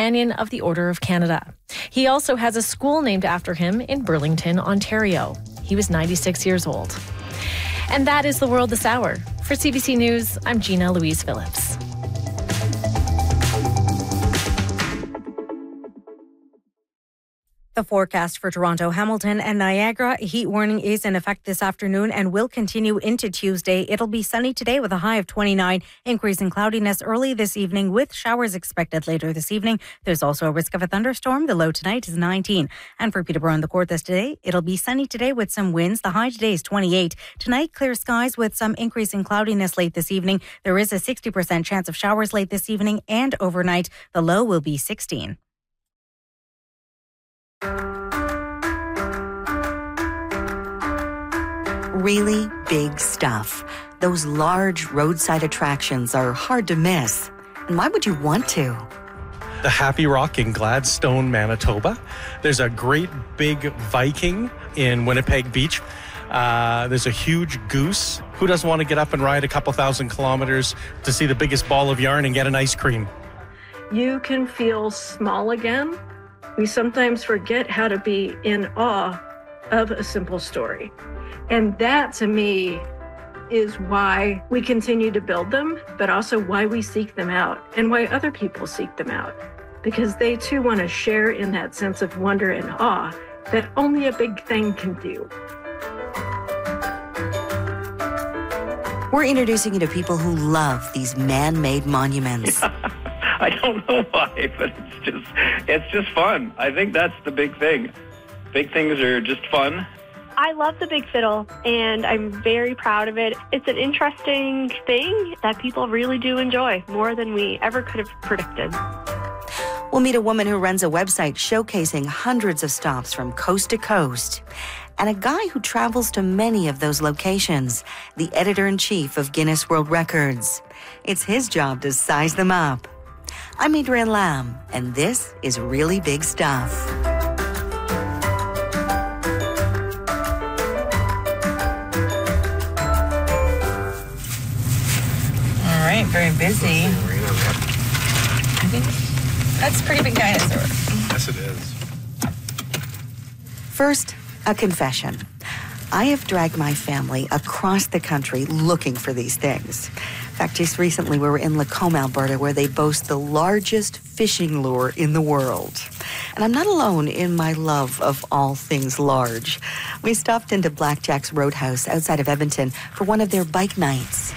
Companion of the Order of Canada. He also has a school named after him in Burlington, Ontario. He was 96 years old. And that is the world this hour. For CBC News, I'm Gina Louise Phillips. The forecast for Toronto, Hamilton and Niagara, a heat warning is in effect this afternoon and will continue into Tuesday. It'll be sunny today with a high of 29, increasing cloudiness early this evening with showers expected later this evening. There's also a risk of a thunderstorm. The low tonight is 19. And for Peterborough and the Kawarthas today, it'll be sunny today with some winds. The high today is 28. Tonight, clear skies with some increasing cloudiness late this evening. There is a 60% chance of showers late this evening and overnight. The low will be 16. Really big stuff. Those large roadside attractions are hard to miss. And why would you want to? The Happy Rock in Gladstone, Manitoba. There's a great big Viking in Winnipeg Beach. There's a huge goose. Who doesn't want to get up and ride a couple thousand kilometers to see the biggest ball of yarn and get an ice cream? You can feel small again. We sometimes forget how to be in awe of a simple story. And that, to me, is why we continue to build them, but also why we seek them out and why other people seek them out. Because they, too, want to share in that sense of wonder and awe that only a big thing can do. We're introducing you to people who love these man-made monuments. I don't know why, but it's just fun. I think that's the big thing. Big things are just fun. I love the Big Fiddle, and I'm very proud of it. It's an interesting thing that people really do enjoy, more than we ever could have predicted. We'll meet a woman who runs a website showcasing hundreds of stops from coast to coast, and a guy who travels to many of those locations, the editor-in-chief of Guinness World Records. It's his job to size them up. I'm Adrienne Lam, and this is Really Big Stuff. All right, very busy. I think that's a pretty big dinosaur. Yes, it is. First, a confession. I have dragged my family across the country looking for these things. In fact, just recently we were in Lacombe, Alberta, where they boast the largest fishing lure in the world. And I'm not alone in my love of all things large. We stopped into Blackjack's Roadhouse outside of Edmonton for one of their bike nights.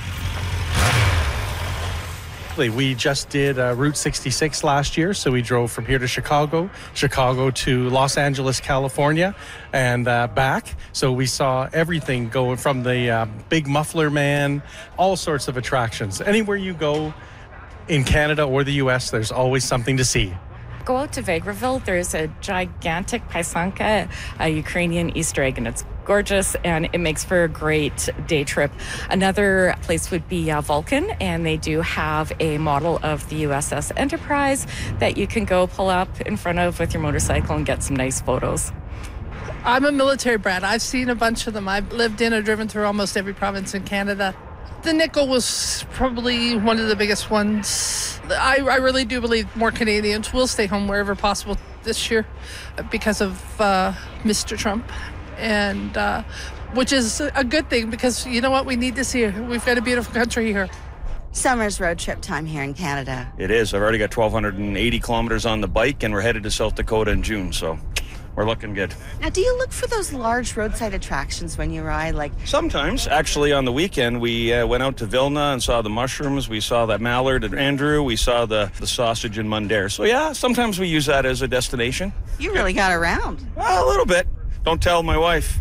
We just did Route 66 last year, so we drove from here to Chicago to Los Angeles, California, and back. So we saw everything going from the Big Muffler Man, all sorts of attractions. Anywhere you go in Canada or the U.S., there's always something to see. Go out to Vegreville. There's a gigantic Pysanka, a Ukrainian Easter egg, and it's gorgeous, and it makes for a great day trip. Another place would be Vulcan, and they do have a model of the USS Enterprise that you can go pull up in front of with your motorcycle and get some nice photos. I'm a military brat. I've seen a bunch of them. I've lived in or driven through almost every province in Canada. The nickel was probably one of the biggest ones. I really do believe more Canadians will stay home wherever possible this year because of Mr. Trump, and which is a good thing because you know what we need to see. We've got a beautiful country here. Summer's road trip time here in Canada. It is. I've already got 1,280 kilometers on the bike, and we're headed to South Dakota in June, so we're looking good. Now, do you look for those large roadside attractions when you ride? Sometimes. Actually, on the weekend, we went out to Vilna and saw the mushrooms. We saw that mallard at Andrew. We saw the sausage in Mundare. So, yeah, sometimes we use that as a destination. You really got around. A little bit. Don't tell my wife.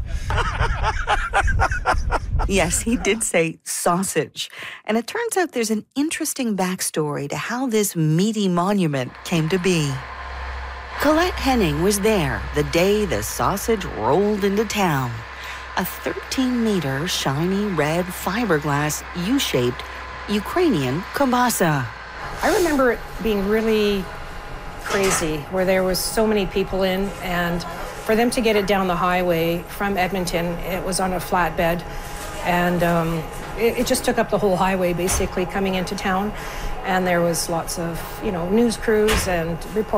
Yes, he did say sausage. And it turns out there's an interesting backstory to how this meaty monument came to be. Colette Henning was there the day the sausage rolled into town. A 13-meter shiny red fiberglass U-shaped Ukrainian kielbasa. I remember it being really crazy, where there was so many people in, and for them to get it down the highway from Edmonton, it was on a flatbed, and it just took up the whole highway basically coming into town, and there was lots of, news crews and reporters.